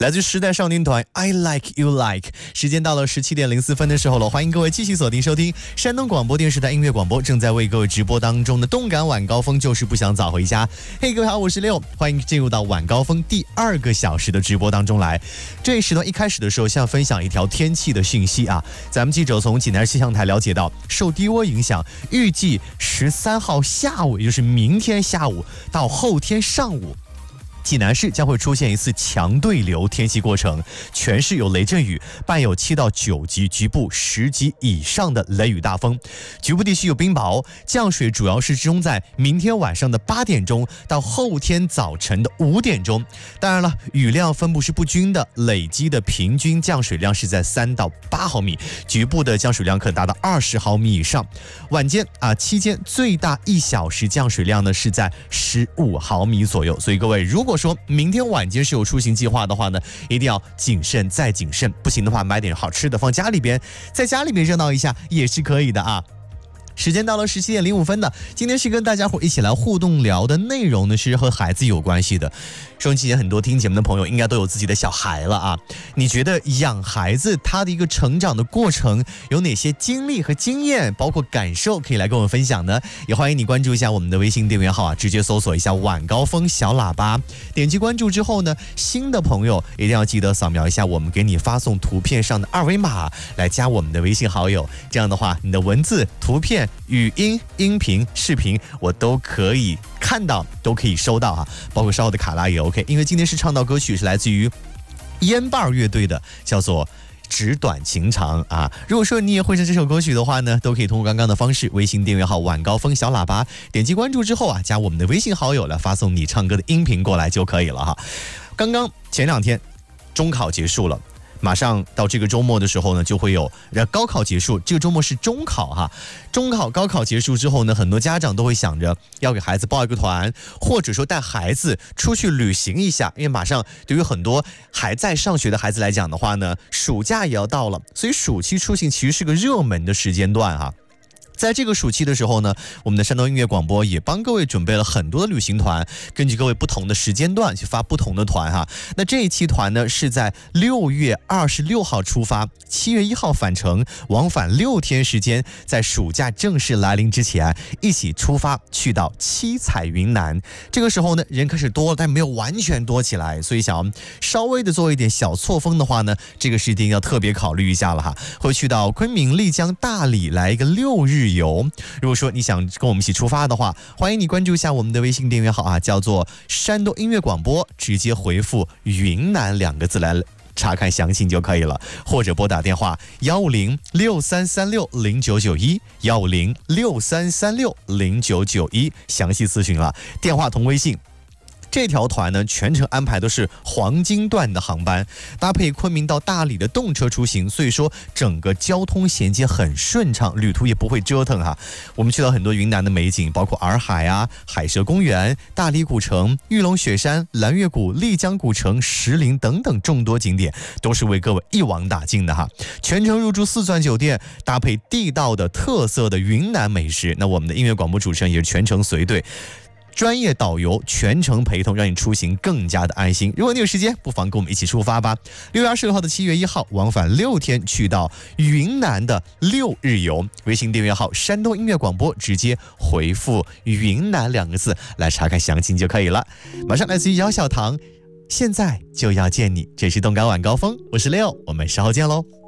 来自时代少年团 I Like You Like。 时间到了17点04分的时候了，欢迎各位继续锁定收听山东广播电视台音乐广播，正在为各位直播当中的动感晚高峰就是不想早回家。嘿，各位好，我是六，欢迎进入到晚高峰第2个小时的直播当中来。这一时段一开始的时候，想分享一条天气的讯息啊，咱们记者从济南气象台了解到，受低涡影响，预计13号下午，也就是明天下午到后天上午，济南市将会出现一次强对流天气过程，全市有雷阵雨，伴有7到9级，局部10级以上的雷雨大风，局部地区有冰雹，降水主要是集中在明天晚上的8点钟到后天早晨的5点钟。当然了，雨量分布是不均的，累积的平均降水量是在3到8毫米，局部的降水量可达到20毫米以上。晚间期间最大1小时降水量呢是在15毫米左右，所以各位如果说明天晚间是有出行计划的话呢，一定要谨慎再谨慎，不行的话买点好吃的放家里边，在家里面热闹一下也是可以的啊。时间到了17点05分的，今天是跟大家伙一起来互动聊的内容呢，是和孩子有关系的。收音机前很多听节目的朋友应该都有自己的小孩了啊，你觉得养孩子他的一个成长的过程有哪些经历和经验，包括感受可以来跟我们分享呢？也欢迎你关注一下我们的微信订阅号啊，直接搜索一下晚高峰小喇叭，点击关注之后呢，新的朋友一定要记得扫描一下我们给你发送图片上的2维码来加我们的微信好友，这样的话你的文字、图片、语音、音频、视频我都可以看到，都可以收到啊，包括稍后的卡拉也 OK。 因为今天是唱到歌曲是来自于烟瓣乐队的，叫做纸短情长啊。如果说你也会唱这首歌曲的话呢，都可以通过刚刚的方式，微信订阅号晚高峰小喇叭，点击关注之后啊，加我们的微信好友来发送你唱歌的音频过来就可以了哈。刚刚前2天中考结束了，马上到这个周末的时候呢，就会有高考结束，这个周末是中考哈。中考、高考结束之后呢，很多家长都会想着要给孩子报一个团，或者说带孩子出去旅行一下，因为马上对于很多还在上学的孩子来讲的话呢，暑假也要到了，所以暑期出行其实是个热门的时间段哈。在这个暑期的时候呢，我们的山东音乐广播也帮各位准备了很多的旅行团，根据各位不同的时间段去发不同的团哈。那这一期团呢是在6月26号出发，7月1号返程，往返6天时间，在暑假正式来临之前一起出发去到七彩云南。这个时候呢人开始多了，但没有完全多起来，所以想要稍微的做一点小错峰的话呢，这个是一定要特别考虑一下了哈。会去到昆明、丽江、大理来一个6日游。如果说你想跟我们一起出发的话，欢迎你关注一下我们的微信订阅号啊，叫做山东音乐广播，直接回复云南2个字来查看详情就可以了，或者拨打电话15063360991，15063360991，详细咨询了，电话同微信。这条团呢，全程安排的是黄金段的航班，搭配昆明到大理的动车出行，所以说整个交通衔接很顺畅，旅途也不会折腾哈。我们去到很多云南的美景，包括洱海啊、海蛇公园、大理古城、玉龙雪山、蓝月谷、丽江古城、石林等等众多景点，都是为各位一网打尽的哈。全程入住4钻酒店，搭配地道的特色的云南美食。那我们的音乐广播主持人也是全程随队，专业导游全程陪同，让你出行更加的安心。如果你有时间，不妨跟我们一起出发吧。6月26号的7月1号，往返6天去到云南的6日游。微信订阅号山东音乐广播，直接回复云南2个字来查看详情就可以了。马上来自于姚小棠，现在就要见你。这是动感晚高峰，我是 Leo， 我们稍后见喽。